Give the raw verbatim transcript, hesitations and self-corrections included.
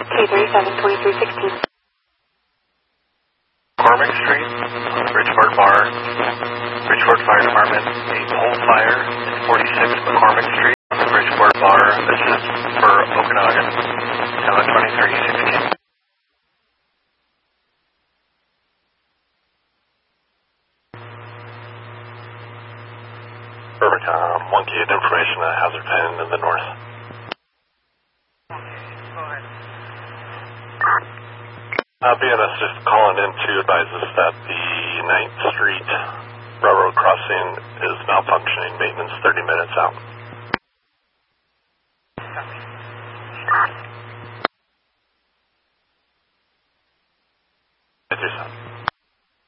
two three seven, two three one six. McCormick Street, Bridgeport Bar, Bridgeport Fire Department, a pole fire at forty-six McCormick Street, Bridgeport Bar. This is for Okanagan, seven twenty-three sixteen. Perfect. Um, one key of information, a hazard pin in the north. Uh, B N S just calling in to advise us that the ninth Street Railroad crossing is malfunctioning, maintenance thirty minutes out.